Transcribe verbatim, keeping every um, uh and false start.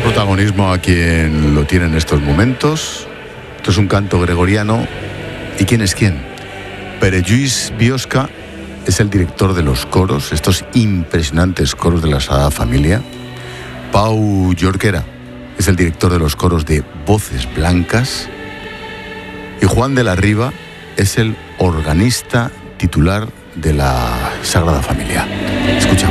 dar protagonismo a quien lo tiene en estos momentos. Esto es un canto gregoriano. ¿Y quién es quién? Pere Lluís Biosca es el director de los coros, estos impresionantes coros de la Sagrada Familia. Pau Jorquera es el director de los coros de Voces Blancas. Y Juan de la Riva es el organista titular de la Sagrada Familia. Escuchamos.